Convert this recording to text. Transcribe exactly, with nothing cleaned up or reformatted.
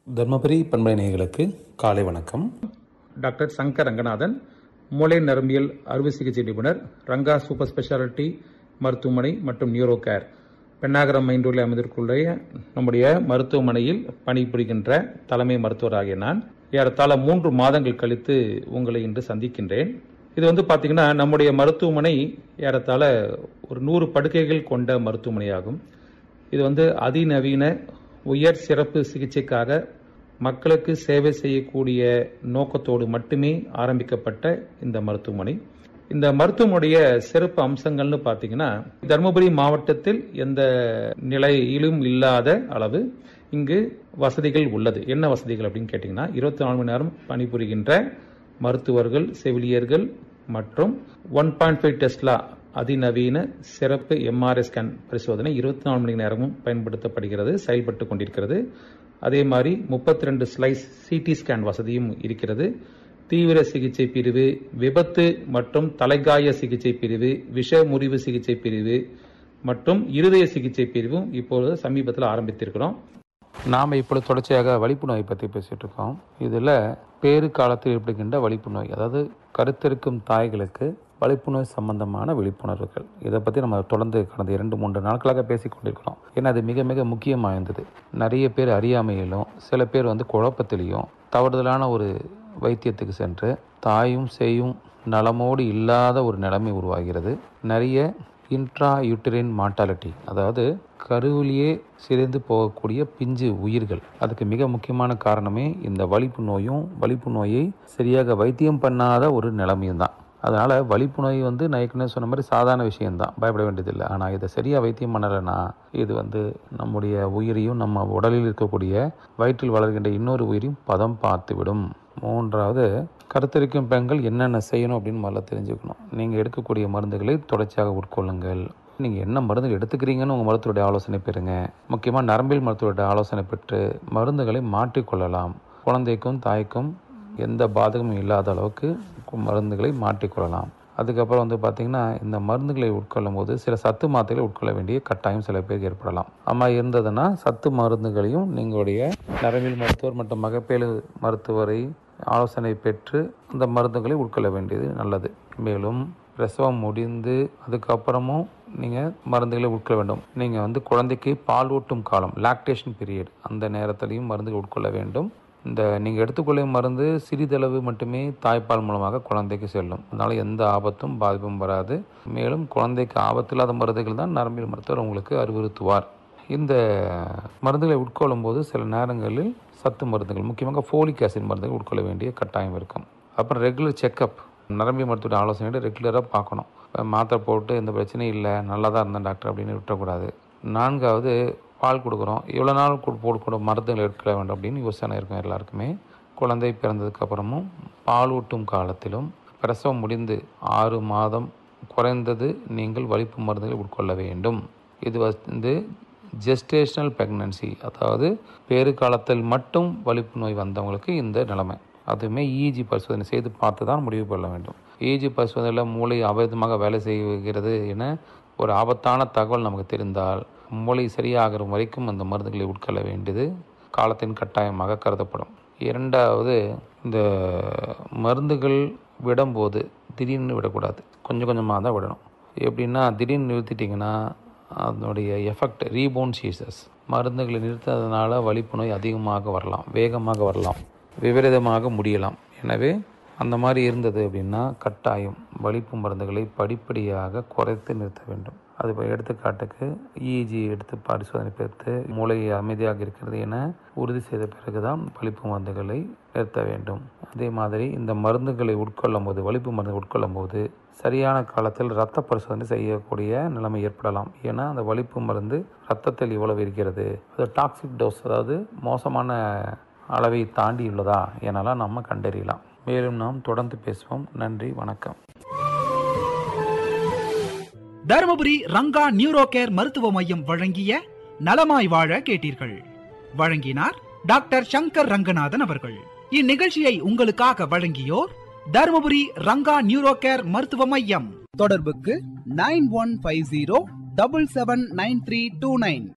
தர்மபுரி பண்பலை நேயர்களுக்கு காலை வணக்கம். டாக்டர் சங்கர் ரங்கநாதன், மூளை நரம்பியல் அறுவை சிகிச்சை நிபுணர், ரங்கா சூப்பர் ஸ்பெஷாலிட்டி மருத்துவமனை மற்றும் நியூரோ கேர், பெண்ணாகரம் மெயின் ரோடில் அமைந்திருக்கிற நம்முடைய மருத்துவமனையில் பணிபுரிகின்ற தலைமை மருத்துவர் ஆகிய நான் ஏறத்தாழ மூன்று மாதங்கள் கழித்து உங்களை இன்று சந்திக்கின்றேன். இது வந்து பார்த்தீங்கன்னா நம்முடைய மருத்துவமனை ஏறத்தாழ ஒரு நூறு படுக்கைகள் கொண்ட மருத்துவமனையாகும். இது வந்து அதிநவீன உயர் சிறப்பு சிகிச்சைக்காக மக்களுக்கு சேவை செய்யக்கூடிய நோக்கத்தோடு மட்டுமே ஆரம்பிக்கப்பட்ட இந்த மருத்துவமனை. இந்த மருத்துவமனைய சிறப்பு அம்சங்கள்னு பார்த்தீங்கன்னா, தருமபுரி மாவட்டத்தில் எந்த நிலையிலும் இல்லாத அளவு இங்கு வசதிகள் உள்ளது. என்ன வசதிகள் அப்படின்னு கேட்டிங்கன்னா, இருபத்தி நாலு மணி நேரம் பணிபுரிகின்ற மருத்துவர்கள், செவிலியர்கள் மற்றும் ஒன் பாயிண்ட் ஃபைவ் டெஸ்லா அதிநவீன சிறப்பு எம்ஆர்ஐ ஸ்கேன் பரிசோதனை இருபத்தி நாலு மணி நேரமும் பயன்படுத்தப்படுகிறது, செயல்பட்டு கொண்டிருக்கிறது. அதே மாதிரி முப்பத்தி ரெண்டு ஸ்லைஸ் சிடி ஸ்கேன் வசதியும் இருக்கிறது. தீவிர சிகிச்சை பிரிவு, விபத்து மற்றும் தலைகாய சிகிச்சை பிரிவு, விஷ முறிவு சிகிச்சை பிரிவு மற்றும் இருதய சிகிச்சை பிரிவும் இப்பொழுது சமீபத்தில் ஆரம்பித்திருக்கிறோம். நாம் இப்பொழுது தொடர்ச்சியாக வலிப்பு நோயை பற்றி பேசிட்டு இருக்கோம். இதில் பேறு காலத்தில் ஏற்படுகின்ற வலிப்பு நோய், அதாவது கருத்தரிக்கும் தாய்களுக்கு வலிப்பு நோய் சம்பந்தமான விழிப்புணர்வுகள், இதை பற்றி நம்ம தொடர்ந்து கடந்த இரண்டு மூன்று நாட்களாக பேசி கொண்டிருக்கிறோம். ஏன்னா அது மிக மிக முக்கியம் வாய்ந்தது. நிறைய பேர் அறியாமையிலும், சில பேர் வந்து குழப்பத்திலையும் தவறுதலான ஒரு வைத்தியத்துக்கு சென்று தாயும் சேயும் நலமோடு இல்லாத ஒரு நிலைமை உருவாகிறது. நிறைய இன்ட்ரா யூட்டரின் மார்ட்டாலிட்டி, அதாவது கருவிலேயே சிதைந்து போகக்கூடிய பிஞ்சு உயிர்கள். அதுக்கு மிக முக்கியமான காரணமே இந்த வலிப்பு நோயும், வலிப்பு நோயை சரியாக வைத்தியம் பண்ணாத ஒரு நிலைமையும் தான். அதனால் வலிப்பு நோய் வந்து நான் ஏற்கனவே சொன்ன மாதிரி சாதாரண விஷயம்தான், பயப்பட வேண்டியதில்லை. ஆனால் இதை சரியாக வைத்தியம் பண்ணலைன்னா இது வந்து நம்முடைய உயிரையும், நம்ம உடலில் இருக்கக்கூடிய வயிற்றில் வளர்கின்ற இன்னொரு உயிரையும் பதம் பார்த்துவிடும். மூன்றாவது, கருத்தரிக்கும் பெண்கள் என்னென்ன செய்யணும் அப்படின்னு முதல்ல தெரிஞ்சுக்கணும். நீங்கள் எடுக்கக்கூடிய மருந்துகளை தொடர்ச்சியாக உட்கொள்ளுங்கள். நீங்கள் என்ன மருந்துகள் எடுத்துக்கிறீங்கன்னு உங்கள் மருத்துவருடைய ஆலோசனை பெறுங்க. முக்கியமாக நரம்பியல் மருத்துவருடைய ஆலோசனை பெற்று மருந்துகளை மாற்றிக்கொள்ளலாம். குழந்தைக்கும் தாய்க்கும் எந்த பாதகமும் இல்லாத அளவுக்கு மருந்துகளை மாற்றிக்கொள்ளலாம். அதுக்கப்புறம் வந்து பார்த்திங்கன்னா, இந்த மருந்துகளை உட்கொள்ளும் போது சில சத்து மாத்திரைகளை உட்கொள்ள வேண்டிய கட்டாயம் சில பேருக்கு ஏற்படலாம். அம்மா இருந்ததுன்னா சத்து மருந்துகளையும் நீங்களுடைய நரம்பியல் மருத்துவர் மற்றும் மகப்பேறு மருத்துவரை ஆலோசனை பெற்று அந்த மருந்துகளை உட்கொள்ள வேண்டியது நல்லது. மேலும் பிரசவம் முடிந்து அதுக்கப்புறமும் நீங்கள் மருந்துகளை உட்கொள்ள வேண்டும். நீங்கள் வந்து குழந்தைக்கு பால் ஊட்டும் காலம், லாக்டேஷன் பீரியட், அந்த நேரத்திலையும் மருந்துகள் உட்கொள்ள வேண்டும். இந்த நீங்கள் எடுத்துக்கொள்ளும் மருந்து சிறிதளவு மட்டுமே தாய்ப்பால் மூலமாக குழந்தைக்கு செல்லும். அதனால் எந்த ஆபத்தும் பாதிப்பும் வராது. மேலும் குழந்தைக்கு ஆபத்தில்லாத மருந்துகள் தான் நரம்பியல் மருத்துவர் உங்களுக்கு அறிவுறுத்துவார். இந்த மருந்துகளை உட்கொள்ளும் போது சில நேரங்களில் சத்து மருந்துகள், முக்கியமாக ஃபோலிக் ஆசிட் மருந்துகள் உட்கொள்ள வேண்டிய கட்டாயம் இருக்கும். அப்புறம் ரெகுலர் செக்கப், நரம்பியல் மருத்துவ ஆலோசனையோட ரெகுலராக பார்க்கணும். மாத்திரை போட்டு எந்த பிரச்சனையும் இல்லை, நல்லா தான் இருந்தேன் டாக்டர் அப்படின்னு விட்டுறக்கூடாது. நான்காவது, பால் கொடுக்குறோம், இவ்வளோ நாள் போட்டு மருந்துகள் எடுக்க வேண்டும் அப்படின்னு யோசனை இருக்கும் எல்லாருக்குமே. குழந்தை பிறந்ததுக்கப்புறமும் பால் ஊட்டும் காலத்திலும் பிரசவம் முடிந்து ஆறு மாதம் குறைந்தது நீங்கள் வலிப்பு மருந்துகளை உட்கொள்ள வேண்டும். இது வந்து ஜெஸ்டேஷனல் ப்ரெக்னன்சி, அதாவது பேறு காலத்தில் மட்டும் வலிப்பு நோய் வந்தவங்களுக்கு இந்த நிலைமை. அதுவுமே இஜி பரிசோதனை செய்து பார்த்து தான் முடிவு கொள்ள வேண்டும். இஜி பரிசோதனையில் மூளை அபரிதமாக வேலை செய்கிறது என ஒரு ஆபத்தான தகவல் நமக்கு தெரிந்தால் மூளை சரியாகிற வரைக்கும் அந்த மருந்துகளை உட்கொள்ள வேண்டியது காலத்தின் கட்டாயமாக கருதப்படும். இரண்டாவது, இந்த மருந்துகள் விடும்போது திடீர்னு விடக்கூடாது, கொஞ்சம் கொஞ்சமாக தான் விடணும். எப்படின்னா, திடீர்னு நிறுத்திட்டிங்கன்னா அதனுடைய எஃபெக்ட் ரீபவுண்ட் சீசஸ், மருந்துகளை நிறுத்ததுனால வலிப்பு நோய் அதிகமாக வரலாம், வேகமாக வரலாம், விபரீதமாக முடியலாம். எனவே அந்த மாதிரி இருந்தது அப்படின்னா கட்டாயம் வலிப்பு மருந்துகளை படிப்படியாக குறைத்து நிறுத்த வேண்டும். அது இப்போ எடுத்துக்காட்டுக்கு இஇஜி எடுத்து பரிசோதனை பெற்று மூளை அமைதியாக இருக்கிறது என உறுதி செய்த பிறகுதான் வலிப்பு மருந்துகளை நிறுத்த வேண்டும். அதே மாதிரி இந்த மருந்துகளை உட்கொள்ளும் போது, வலிப்பு மருந்து உட்கொள்ளும் போது சரியான காலத்தில் இரத்த பரிசோதனை செய்யக்கூடிய நிலைமை ஏற்படலாம். ஏன்னா அந்த வலிப்பு மருந்து இரத்தத்தில் இவ்வளவு இருக்கிறது, அது டாக்ஸிக் டோஸ், அதாவது மோசமான அளவை தாண்டி உள்ளதா எனலாம் நம்ம கண்டறியலாம். மேலும் நாம் தொடர்ந்து பேசுவோம். நன்றி, வணக்கம். தருமபுரி ரங்கா நியூரோ கேர் மருத்துவ மையம் வழங்கிய நலமாய் வாழ கேட்டீர்கள். வழங்கினார் டாக்டர் சங்கர் ரங்கநாதன் அவர்கள். இந்நிகழ்ச்சியை உங்களுக்காக வழங்கியோர் தருமபுரி ரங்கா நியூரோ கேர் மருத்துவ மையம். தொடர்புக்கு nine one five zero double seven nine three two nine.